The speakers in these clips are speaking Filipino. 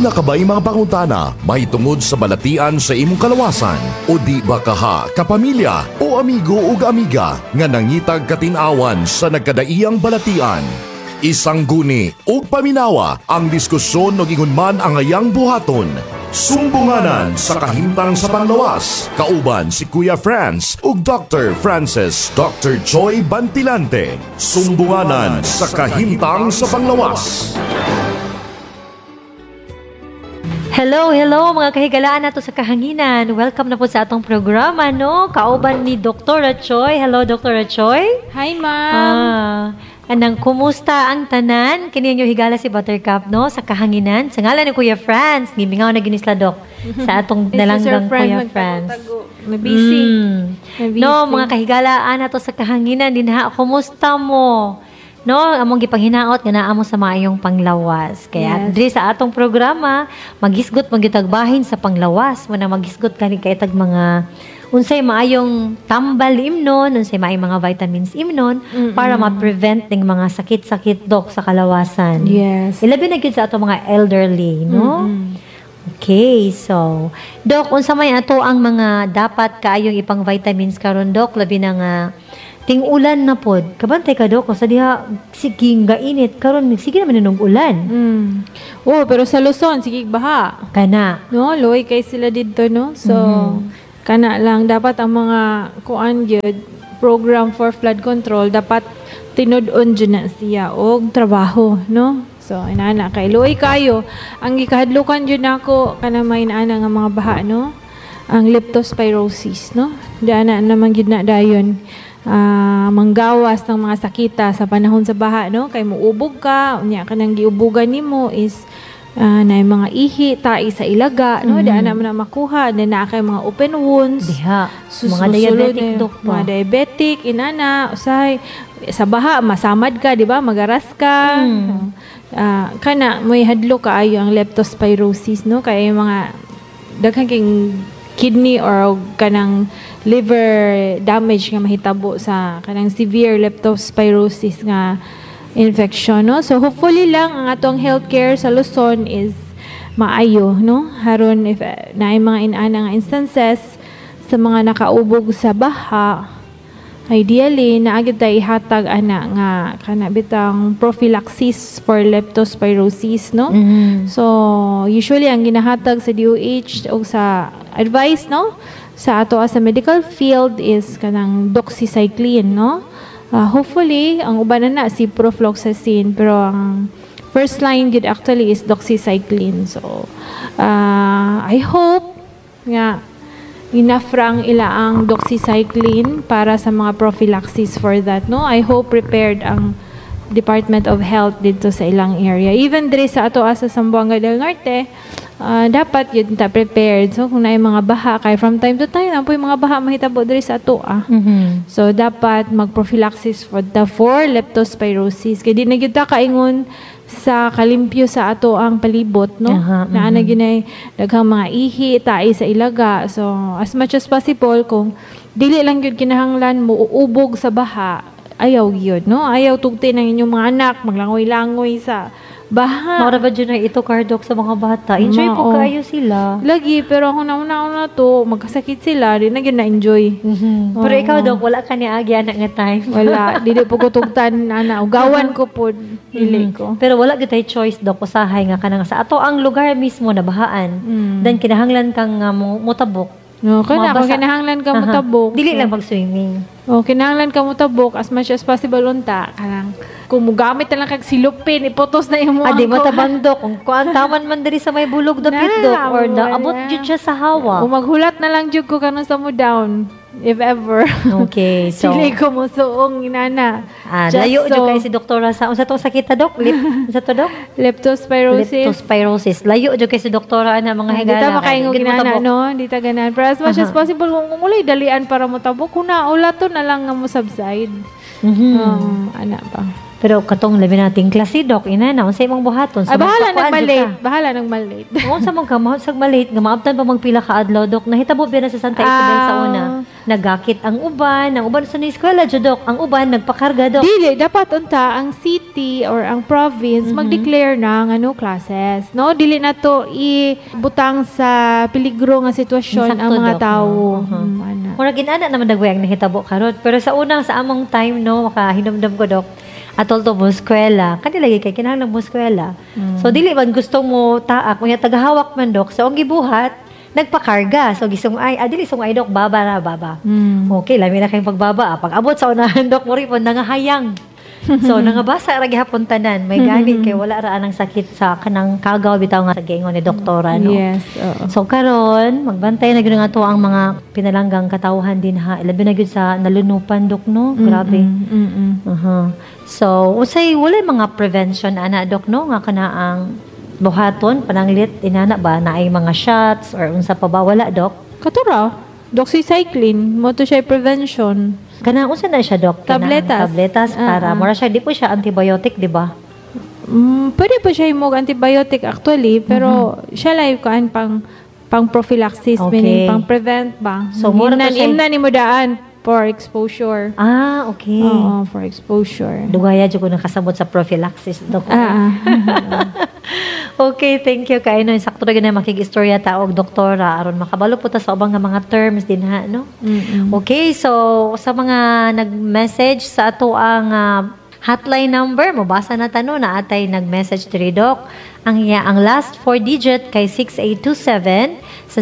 na kabay mga pangutana, mahitungod sa balatian sa imong kalawasan, o di ba kaha, kapamilya, o amigo o amiga, nga nangitag katinawan sa nagkadaiyang balatian. Isang guni o paminawa ang diskusyon no gingon man ang ayang buhaton. Sumbunganan sa kahimtang sa panglawas. Kauban si Kuya Franz ug Dr. Francis Dr. Choi Bantilante. Sumbunganan sa kahimtang sa panglawas. Hello mga kahigalaan nato sa kahanginan. Welcome na po sa atong programa, no? Kauban ni Dr. Choi. Hello, Dr. Choi. Hi, ma'am. Anang kumusta ang tanan? Kaniya higala si Buttercup, no? Sa kahanginan. Sa ngalan ni Kuya Franz. Gimingaw na ginisla, Dok. Sa atong dalanggang Kuya Franz. Busy. No, mga kahigalaan nato sa kahanginan. Dinha, kumusta mo? No, among gipanghinaot nga naa mo sa maayong panglawas. Kaya diri sa atong programa, maghisgot magitagbahin sa panglawas. Muna maghisgot kani kay tag mga unsay maayong tambal imnon, unsay maayong mga vitamins imnon para ma-prevent ning mga sakit-sakit dok sa kalawasan. Yes. Ilabi na gyud sa atong mga elderly, no? Okay, so dok, unsa may ato ang mga dapat kaayong ipang vitamins karon dok, labi na nga ting-ulan na pod. Kabantay ka, Dok. Sa diha, sige gainit. Karon sige naman nung ulan. Oh, pero sa Luzon, sige baha. Kana. No, loy kay sila dito, no? So, kana lang. Dapat ang mga kuan gyud program for flood control, dapat tinud-on dyan na siya og trabaho, no? So, inana, kay loy kayo. Ang ikahadlukan dyan ako, kana may inaana nga mga baha, no? Ang leptospirosis, no? Diyan na naman gyud na dayon. Manggawas ng mga sakita sa panahon sa baha, no? Kay muubog ka, unya ka nang giubugan nimo is na mga ihi, tai sa ilaga, no? Di ana man na makuha, na kay mga open wounds. Diha, mga diabetic dok pa. Mga diabetic, inana, usay sa baha masamad ka, di ba? Magaras ka. Kana may hadlo ka ayo ang leptospirosis, no? Kay mga daghang king kidney or kanang liver damage nga mahitabo sa kanang severe leptospirosis nga infection, no? So hopefully lang ang atong healthcare sa Luzon is maayo, no? Haron if naay mga inana nga instances sa mga nakaubog sa baha, ideally naagid tay ihatag ana nga kana bitang prophylaxis for leptospirosis, no? So usually ang ginahatag sa DOH o sa advice, no, sa ato sa medical field is kanang doxycycline, no? Hopefully ang uban na si ciprofloxacin, pero ang first line gid actually is doxycycline. So I hope nga enough rang ila ang doxycycline para sa mga prophylaxis for that, no? I hope prepared ang Department of Health dito sa ilang area. Even diri sa ato sa Zamboanga del Norte, dapat yun ta prepared. So kung naay mga baha, kay from time to time po yung mga baha mahitabo diri sa ato. So dapat mag-prophylaxis for leptospirosis. Kaya di na gyud ta kaingon sa kalimpyo sa ato ang palibot, no? Na ana ginay daghang mga ihi, tai sa ilaga. So as much as possible, kung dili lang gyud kinahanglan mo uubog sa baha, ayaw gyud, no? Ayaw tugti ng inyong mga anak maglangoy-langoy sa baha. Mara ba dyan na ito, Kardok, sa mga bata? Enjoy po kayo sila. Lagi, pero ako na to, magkasakit sila, di na yun na-enjoy. Pero ikaw, Dok, wala ka ni Agi anak nga time. Wala, di po ko tugtan, ugawan ko po, dili ko. Pero wala gitay choice, Dok, usahay nga ka na nga sa ato ang lugar mismo na bahaan. Then kinahanglan kang mutabok. No, kana kung kinahanglan ka mutabok. Dili lang pag-swimming. Kinahanglan ka mutabok as much as possible unta. Kanang kung mugamit na lang kag silupin, iputos na yung Adi mo tabang, Dok. Kung kuantaman man diri sa may bulog dapit, Dok, or naabot jud siya sa hawa. O maghulat na lang jud ko kanon sa mo down. If ever. Okay, so Sili ko mo suong inana. layo jud kay si doktora sa unsa tong sakit, Dok? Unsa to, Dok? Leptospirosis. Layo jud kay si doktora ana mga higala. Di ta makaingon ginana, no? Di ta ganan. Pero as much as possible, kung ulay dalian para mo tabok, kung naula to na lang nga mo subside. Ana pa. Pero katong labi nating klase, Dok, ina na, unsay imong buhaton? Ay, bahala magpakuan nang malate. jud ka. Bahala nang malate. Kung sa mga kamahot sa malate, nga maabtan pa magpila ka adlaw, Dok. Nahitabo ba na sa Santa Isabel sa una? Nagakit ang uban sa eskwela, jud, Dok. Ang uban, nagpakarga, Dok. Dili, dapat unta ang city or ang province mag-declare ng classes. No? Dili na to ibutang sa peligro nga sitwasyon Sakto, ang mga Dok. tao. Ana. Murag inana naman dagway ang nahitabo karon. Pero sa unang sa among time, no, makahinumdum ko, Dok, atol to mo eskwela. Kanilagi kay kinahanglan mo eskwela. So dili man gusto mo taak, kunya tagahawak man, Dok. So ang gibuhat, nagpakarga. So gisungay, dili sungay, Dok, baba na baba. Okay, lami na kayong pagbaba. Pag abot sa unahan, Dok, mo rin po nangahayang. So nangabasa ra gihapon tanan. May gani kay wala ra anang sakit sa kanang kagaw bitaw nga sa giingon ni doktora, no. Yes, oo. So karon magbantay na gyud nga to ang mga pinalanggang katawhan din ha. Labi na gyud sa nalunupan, Dok, no. Grabe. So usay wala mga prevention ana, Dok, no, nga kanaang buhaton pananglit inana ba na ay mga shots or unsa pa ba wala, Dok? Katura, doxycycline, mo to siya prevention. Kana unsa na siya, Dok? Kanang Tabletas. tabletas para mura siya di po siya antibiotic, di ba? Pwede po siya imog antibiotic actually, pero siya lang kuan pang prophylaxis, Okay. meaning pang prevent ba. So, mura to siya- imnan ni mo daan for exposure. Okay. Oo, for exposure. Dugaya jud ko nakasabot sa prophylaxis, Dok. Okay, thank you kay no sakto ra gyud na makig-istorya ta og doktora aron makabalo po ta sa ubang nga mga terms din ha, no. Okay, so sa mga nag-message sa ato ang hotline number, mabasa na tano na atay nag-message diri, Dok. Ang last 4 digit kay 6827 sa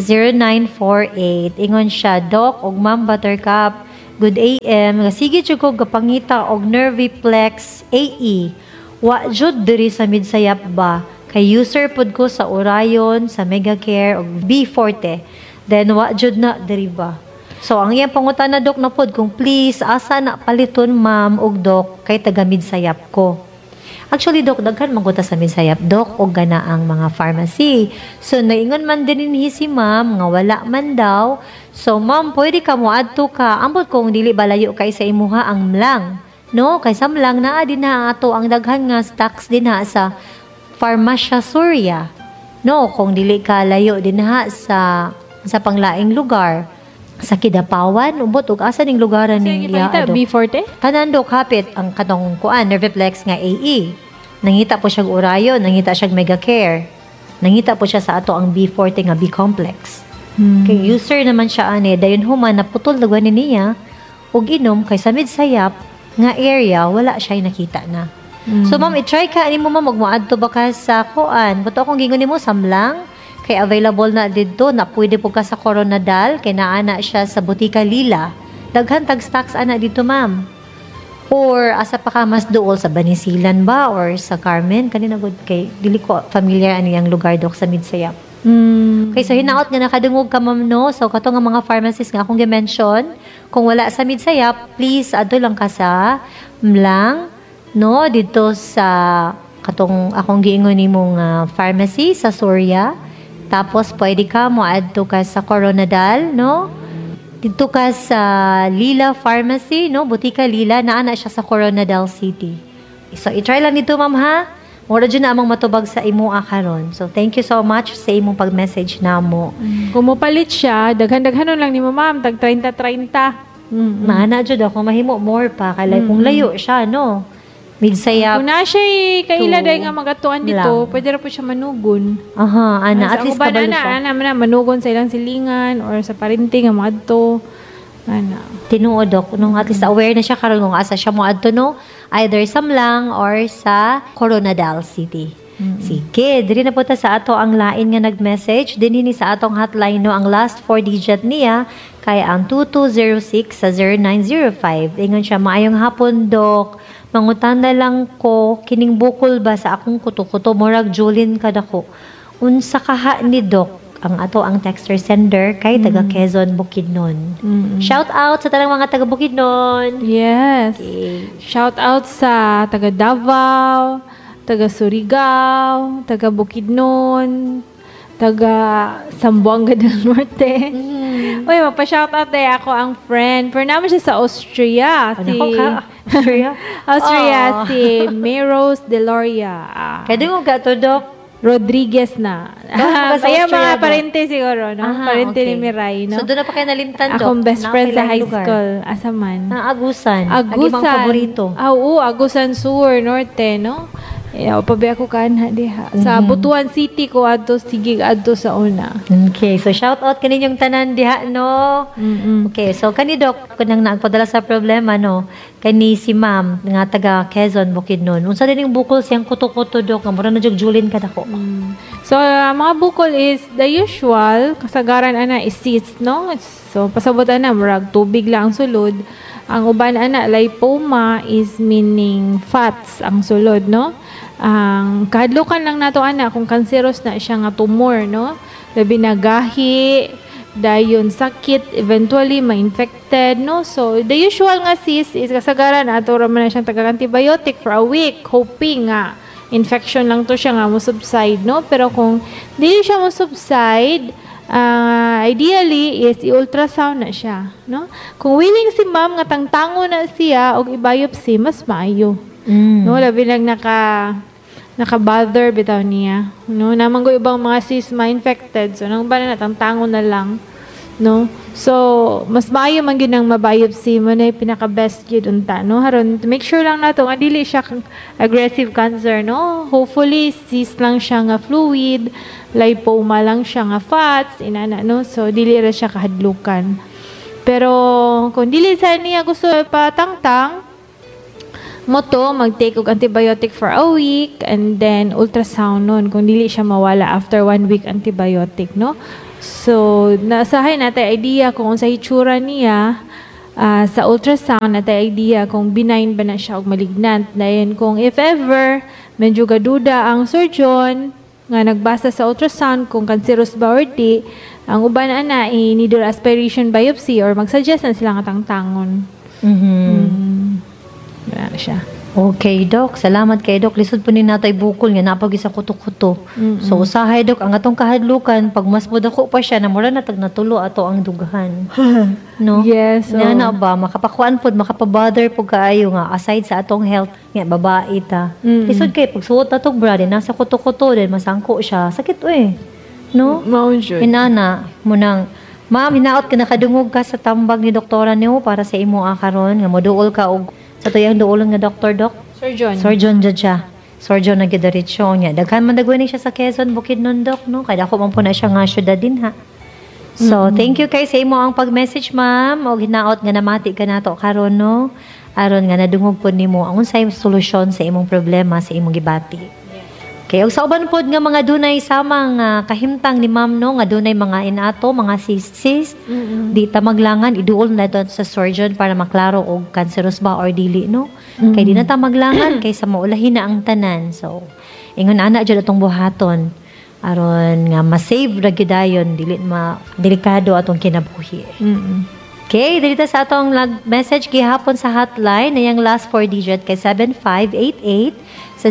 0948. Ingon siya, Dok og Ma'am Buttercup, good AM. Sige jud ko gapangita og Nerviplex AE. Wa jud diri sa midsayap ba? Kay user pod ko sa Orion, sa Megacare og B40. Then wa jud na diri ba? So ang iyang pangutana, Dok, na pod kung please asa na paliton, Ma'am og Dok, kay taga midsayap ko. Actually, Dok, daghan maguta sa midsayap, Dok, og gana ang mga pharmacy. So naingon man din si Ma'am nga wala man daw. So Ma'am, pwede ka mo adto ka. Ambot kung dili balayo kay sa imuha ang mlang. No, kay sa mlang naa din na ato ang daghan nga stocks din ha sa Farmasya Surya. No, kung dili ka layo din ha sa panglaing lugar. Sa Kidapawan, ubot ug asa ning lugaran ning Sige, B40? Tanan, Dok, hapit ang katong kuan Nerviplex nga AE. Nangita po siya Orion, nangita siya Megacare. Nangita po siya sa ato ang B40 nga B-complex. Kay user naman siya ani, dayon human naputol dagwan niya og inom kay sa midsayap nga area wala siya nakita na. So ma'am, i-try ka ani mo, Ma'am, magmoadto ba ka sa kuan? Buto akong gingon nimo samlang kay available na dito na pwede po ka sa Coronadal kay naana siya sa Butika Lila. Daghan tag stocks ana dito, Ma'am. Or asa pa ka mas duol sa Banisilan ba or sa Carmen kanina good kay dili ko familiar ani ang lugar, Dok, sa midsayap. Kay sa hinaot nga nakadungog ka, Ma'am, no. So kato nga mga pharmacies nga akong gi-mention, kung wala sa midsayap, please adto lang ka sa Mlang, no, dito sa katong akong giingon nimong pharmacy sa Surya. Tapos pwede ka mo adto ka sa Coronadal, no? Dito ka sa Lila Pharmacy, no? Butika Lila, naana siya sa Coronadal City. So i-try lang dito, Ma'am, ha? Mura dyan na among matubag sa imo karon. So thank you so much sa imong pag-message namo. Kung mopalit siya, daghan-daghanon lang ni mo, Ma'am, tag 30-30. Maana jud ako mahimo more pa kay kung layo siya, no. Midsayap. Kung na siya kaila to day nga magatuan dito, lang. pwede ra po siya manugon. Ana, at least kabalo siya. Ana manugon sa ilang silingan or sa parinting nga moadto. Ana. Tinuod, Dok, nung at least aware na siya karon kung asa siya mo adto, no, either sa Mlang or sa Coronadal City. Sige, diri na po ta sa ato ang lain nga nag-message. Dinhi sa atong hotline, no, ang last 4 digit niya kay ang 2206 sa 0905. Ingon siya, maayong hapon, Dok. Mangutana lang ko, kining bukol ba sa akong kuto-kuto, murag Julin kadako. Unsa kaha ni Dok, ang ato ang texter sender kay taga Quezon, Bukidnon. Shout out sa tanang mga taga Bukidnon. Yes. Okay. Shout out sa taga Davao, taga Surigao, taga Bukidnon, taga Zamboanga del Norte. Uy, mapa-shout out day ako ang friend. Pero naman siya sa Austria. Ano ka? Australia? Austria si Meros Deloria. Kaya di mo ka to, Dok? Rodriguez na. mga sa Kaya Austria, mga Dok. parente siguro, no? Parente ni Miray, no? So, doon na pa kayo nalimtan, Dok? Akong best friend sa high lugar? school. Asaman. Agusan. Agi Agusan. mga paborito. Oo, Agusan Sur, Norte, no? Pabi ako kanha diha. Sa Butuan City ko adto sige adto sa una. Okay, so shout out kaninyong tanan diha, no? Okay, so kani Dok, kunang nagpadala sa problema, no? Kani si Ma'am, nga taga Quezon, Bukidnon. Unsa din yung bukol siyang kuto-kuto, Dok? Nga mura na jug Julin ka dako. So, mga bukol is the usual. Kasagaran ana is cyst, no? So, pasabot ana, murag tubig lang ang sulod. Ang uban ana, lipoma is meaning fats ang sulod, no? Ang kahadlukan lang nato ana kung cancerous na siya nga tumor, no? Labi na gahi, dayon sakit, eventually ma-infected, no? So, the usual nga cyst is kasagaran ato ra man na siyang taga-antibiotic for a week, hoping nga infection lang to siya nga mo subside, no? Pero kung di siya mo subside, ideally is i-ultrasound na siya, no? Kung willing si ma'am nga tangtango na siya og i-biopsy, mas maayo. No, labi lang naka-bother bitaw niya. No, naman ko ibang mga cysts ma-infected. So, nang ba na tangtango na lang. No? So, mas maayo man gyud nang mabiopsy mo na pinaka-best gyud unta, no? Haron to make sure lang nato nga dili siya aggressive cancer, no? Hopefully cyst lang siya nga fluid, lipoma lang siya nga fats, inana, no? So, dili ra siya kahadlukan. Pero kung dili sa niya gusto patangtang, moto, mag-take og antibiotic for a week and then ultrasound nun kung dili siya mawala after 1 week antibiotic, no? So, nasahay natin idea kung sa hitsura niya sa ultrasound natin idea kung benign ba na siya o malignant. Dahil kung if ever, medyo gaduda ang surgeon nga nagbasa sa ultrasound kung cancerous ba or di, ang uban ana i-needle aspiration biopsy or mag-suggest na sila nga tangtangon. Wala na siya. Okay, Dok. Salamat kay Dok. Lisod po ni natay bukol nga napag isa kuto-kuto. So, usahay, Dok, ang atong kahadlukan, pag mas budako pa siya, namura na tag natulo ato ang dughan. No? Yes. So, Na ba, makapakuan po, makapabother po kaayo nga, aside sa atong health, nga, babae ta. Lisod kay, pag suot na tog bra, din nasa kuto-kuto, din masangko siya, sakit no? Maunjud. Inana, mo nang, ma'am, hinaot ka nakadungog ka sa tambag ni doktora niyo para sa imo karon nga moduol ka og sa tuyang duolon nga doktor, Dok. Surgeon jud siya. Surgeon na gidiretso niya. Daghan man dagway siya sa Quezon, Bukidnon, Dok, no? Kaya ako man po na siya nga syudad din, ha? So, thank you kay sa imo ang pag-message, ma'am. Og hinaot nga namati ka nato karon, no? Aron nga nadungog po nimo ang unsay solusyon sa imong problema sa imong gibati. Okay, og sa uban pod nga mga dunay samang kahimtang ni ma'am, no, nga dunay mga inato, mga cyst, di ta maglangan iduol na doon sa surgeon para maklaro og cancerous ba or dili, no? Kay di na ta maglangan kay sa maulahin na ang tanan. So, ingon ana jud atong buhaton aron nga ma-save ra gyud dayon dili delikado atong kinabuhi. Okay, dito sa atong message gihapon sa hotline na yung last 4 digit kay 7588 sa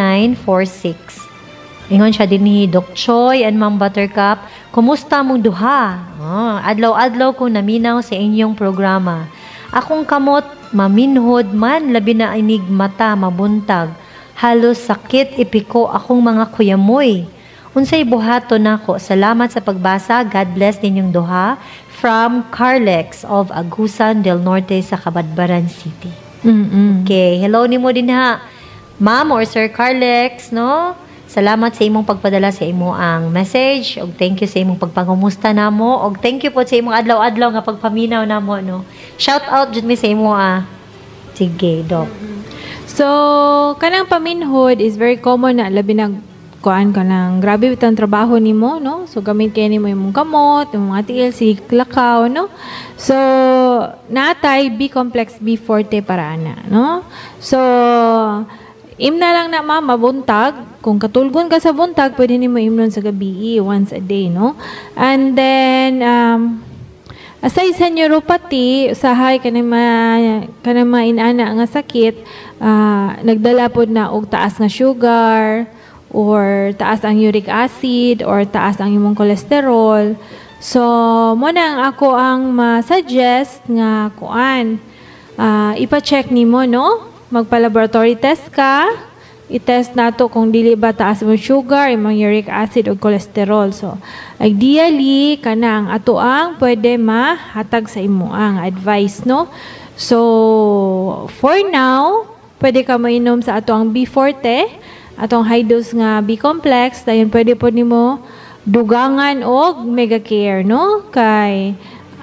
0946. Ingon siya din ni Doc Choi and Ma'am Buttercup. Kumusta mong duha? Adlaw-adlaw ko naminaw sa inyong programa. Akong kamot, maminhod man, labi na inig mata, mabuntag. Halos sakit ipiko akong mga kuyamoy. Unsay buhato nako. Salamat sa pagbasa. God bless ninyong duha. From Carlex of Agusan del Norte sa Cabadbaran City. Okay, hello ni mo din ha. Ma'am or Sir Carlex, no? Salamat sa imong pagpadala sa imo ang message. Og thank you sa imong pagpangumusta namo. Og thank you po sa imong adlaw-adlaw nga pagpaminaw namo, no? Shout out jud mi sa imo Sige, Doc. So, kanang paminhod is very common na labi na kuan ka ng grabe bitang trabaho nimo, no? So gamit kay nimo imong kamot, imong mga TLC, lakaw, no? So natay B complex B forte para ana, no? So imna lang na mabuntag. Kung katulgon ka sa buntag, pwede nimo imnon sa gabi once a day, no? And then aside sa neuropathy, usahay kanang mainana nga sakit, nagdala pod na og taas nga sugar or taas ang uric acid or taas ang imong cholesterol. So mo nang ako ang ma-suggest nga kuan ipa-check nimo, no? Magpa-laboratory test ka. I-test nato kung dili ba taas mo sugar, imong uric acid o cholesterol. So, ideally, kanang ato ang pwede mahatag sa imo ang advice, no? So, for now, pwede ka mainom sa ato ang B40, atong high dose nga B-complex, dayon pwede po nimo dugangan og Megacare, no? Kay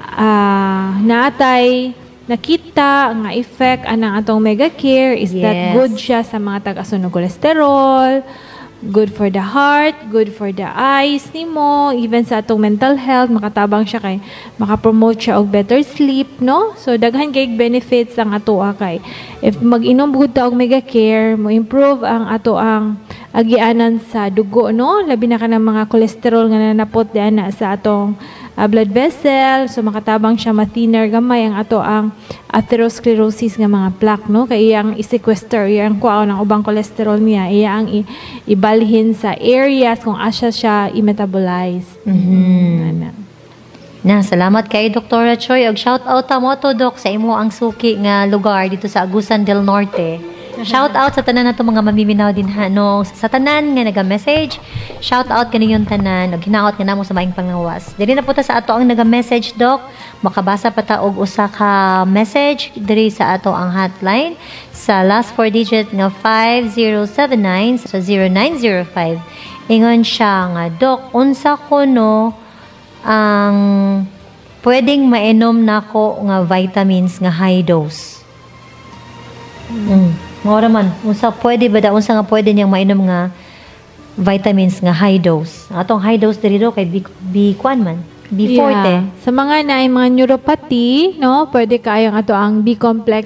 naatay nakita nga effect anang atong Megacare is that Yes. good siya sa mga taga-sunog cholesterol, good for the heart, good for the eyes nimo, even sa atong mental health, makatabang siya kay makapromote siya og better sleep, no? So daghan kay benefits ang atoa kay if mag-inom gud ta og Megacare, mo improve ang ato ang agianan sa dugo, no? Labi na kanang mga cholesterol nga nanapot diana sa atong blood vessel, so makatabang siya ma-thinner gamay ang ato ang atherosclerosis nga mga plaque, no? Kay iyang i-sequester, iyang kuha ng ubang cholesterol niya, iyang ibalhin sa areas kung asya siya i-metabolize. Ana. Na, salamat kay Dr. Choi. Og shout out ta mo to, Doc, sa imo ang suki nga lugar dito sa Agusan del Norte. Shout out sa tanan nato mga mamiminaw din ha, no? Sa tanan nga naga-message. Shout out kaninyong tanan og hinaot nga namo sa maayong pangawas. Diri na po ta sa ato ang naga-message, Doc. Makabasa pa ta og usa ka message diri sa ato ang hotline sa last 4 digit nga 5079 sa 0905. Ingon siya nga, Doc, unsa ko no ang pwedeng mainom nako nga vitamins nga high dose. Mora man, unsa pwede ba da unsa nga pwede niyang mainom nga vitamins nga high dose. Atong high dose diri do kay B1 man, B40. Yeah. Sa mga naay mga neuropathy, no, pwede kayong ato ang B-complex